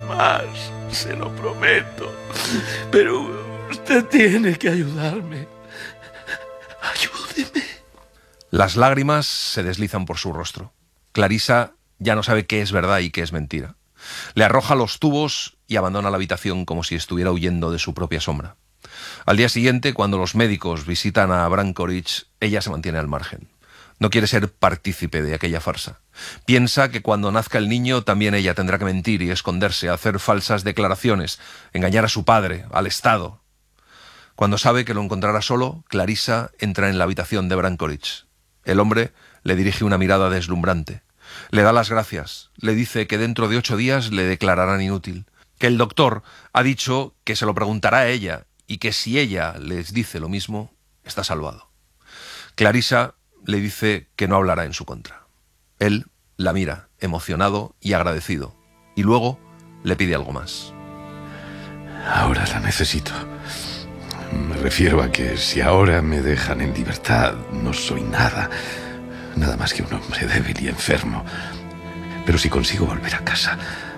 más, se lo prometo. Pero usted tiene que ayudarme. Ayúdeme. Las lágrimas se deslizan por su rostro. Clarisa ya no sabe qué es verdad y qué es mentira. Le arroja los tubos y abandona la habitación como si estuviera huyendo de su propia sombra. Al día siguiente, cuando los médicos visitan a Brankovic, ella se mantiene al margen. No quiere ser partícipe de aquella farsa. Piensa que cuando nazca el niño también ella tendrá que mentir y esconderse, hacer falsas declaraciones, engañar a su padre, al Estado. Cuando sabe que lo encontrará solo, Clarisa entra en la habitación de Brankovic. El hombre le dirige una mirada deslumbrante. Le da las gracias. Le dice que dentro de 8 días le declararán inútil. Que el doctor ha dicho que se lo preguntará a ella y que si ella les dice lo mismo, está salvado. Clarisa le dice que no hablará en su contra. Él la mira, emocionado y agradecido, y luego le pide algo más. Ahora la necesito. Me refiero a que si ahora me dejan en libertad, no soy nada más que un hombre débil y enfermo. Pero si consigo volver a casa,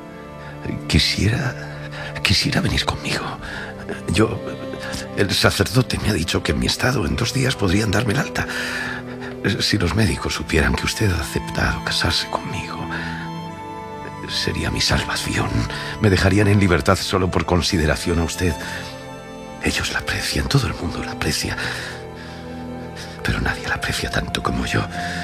quisiera venir conmigo. El sacerdote me ha dicho que en mi estado en 2 días podrían darme el alta. Si los médicos supieran que usted ha aceptado casarse conmigo, sería mi salvación. Me dejarían en libertad solo por consideración a usted. Ellos la aprecian, todo el mundo la aprecia, pero nadie la aprecia tanto como yo.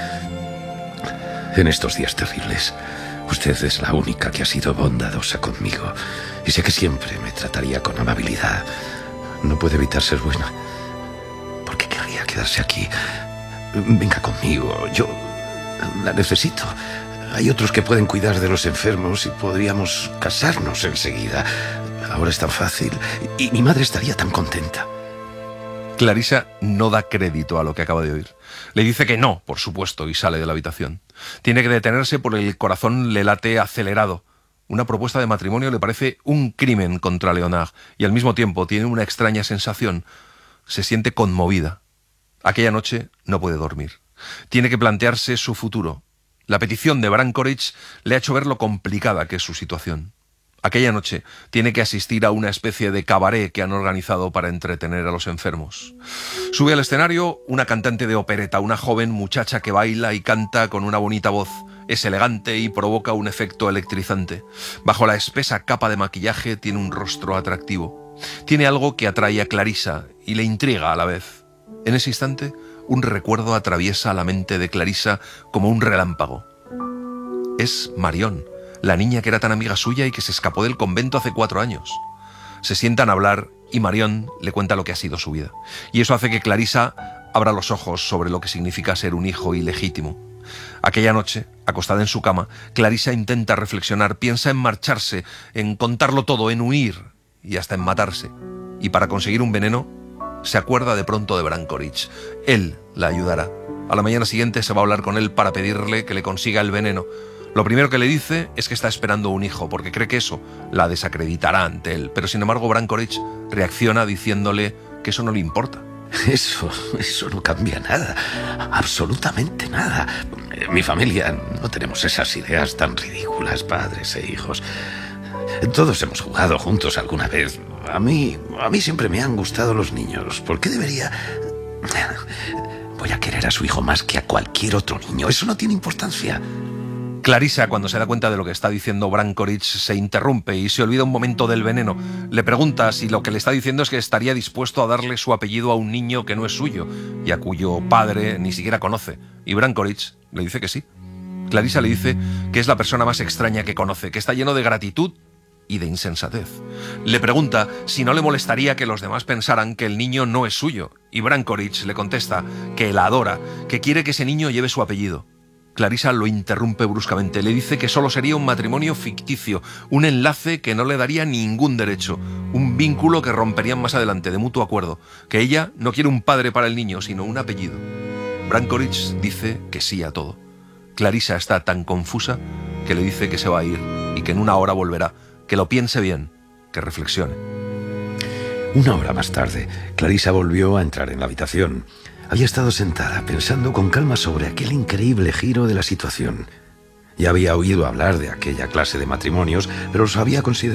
En estos días terribles, usted es la única que ha sido bondadosa conmigo, y sé que siempre me trataría con amabilidad. No puede evitar ser buena. ¿Por qué querría quedarse aquí? Venga conmigo, yo la necesito. Hay otros que pueden cuidar de los enfermos y podríamos casarnos enseguida. Ahora es tan fácil y mi madre estaría tan contenta. Clarisa no da crédito a lo que acaba de oír. Le dice que no, por supuesto, y sale de la habitación. Tiene que detenerse porque el corazón le late acelerado. Una propuesta de matrimonio le parece un crimen contra Leonard y al mismo tiempo tiene una extraña sensación. Se siente conmovida. Aquella noche no puede dormir. Tiene que plantearse su futuro. La petición de Brankovic le ha hecho ver lo complicada que es su situación. Aquella noche tiene que asistir a una especie de cabaret que han organizado para entretener a los enfermos. Sube al escenario una cantante de opereta, una joven muchacha que baila y canta con una bonita voz. Es elegante y provoca un efecto electrizante. Bajo la espesa capa de maquillaje tiene un rostro atractivo. Tiene algo que atrae a Clarisa y le intriga a la vez. En ese instante, un recuerdo atraviesa la mente de Clarisa como un relámpago. Es Marion, la niña que era tan amiga suya y que se escapó del convento hace 4 años. Se sientan a hablar y Marion le cuenta lo que ha sido su vida. Y eso hace que Clarisa abra los ojos sobre lo que significa ser un hijo ilegítimo. Aquella noche, acostada en su cama, Clarisa intenta reflexionar, piensa en marcharse, en contarlo todo, en huir y hasta en matarse. Y para conseguir un veneno, se acuerda de pronto de Brankovic. Él la ayudará. A la mañana siguiente se va a hablar con él para pedirle que le consiga el veneno. Lo primero que le dice es que está esperando un hijo, porque cree que eso la desacreditará ante él. Pero sin embargo Brankovic reacciona diciéndole que eso no le importa. Eso no cambia nada, absolutamente nada. Mi familia no tenemos esas ideas tan ridículas, padres e hijos. Todos hemos jugado juntos alguna vez. A mí siempre me han gustado los niños. ¿Por qué debería...? Voy a querer a su hijo más que a cualquier otro niño. Eso no tiene importancia. Clarisa, cuando se da cuenta de lo que está diciendo Brankovic, se interrumpe y se olvida un momento del veneno. Le pregunta si lo que le está diciendo es que estaría dispuesto a darle su apellido a un niño que no es suyo y a cuyo padre ni siquiera conoce. Y Brankovic le dice que sí. Clarisa le dice que es la persona más extraña que conoce, que está lleno de gratitud y de insensatez. Le pregunta si no le molestaría que los demás pensaran que el niño no es suyo, y Brankovic le contesta que la adora, que quiere que ese niño lleve su apellido. Clarisa lo interrumpe bruscamente, le dice que solo sería un matrimonio ficticio, un enlace que no le daría ningún derecho, un vínculo que romperían más adelante de mutuo acuerdo, que ella no quiere un padre para el niño, sino un apellido. Brankovic dice que sí a todo. Clarisa está tan confusa que le dice que se va a ir y que en 1 hora volverá, que lo piense bien, que reflexione. 1 hora más tarde, Clarisa volvió a entrar en la habitación. Había estado sentada pensando con calma sobre aquel increíble giro de la situación. Ya había oído hablar de aquella clase de matrimonios, pero los había considerado